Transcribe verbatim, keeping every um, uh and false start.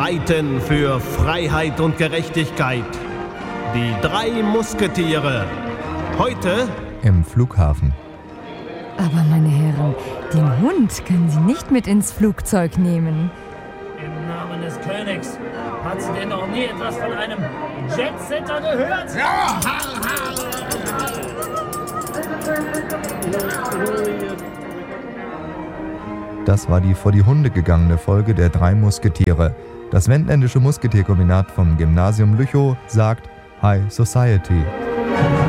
streiten für Freiheit und Gerechtigkeit. Die drei Musketiere. Heute im Flughafen. Aber meine Herren, den Hund können Sie nicht mit ins Flugzeug nehmen. Im Namen des Königs. Hat sie denn noch nie etwas von einem Jetsetter gehört? Ja! Das war die vor die Hunde gegangene Folge der drei Musketiere. Das wendländische Musketierkombinat vom Gymnasium Lüchow sagt High Society.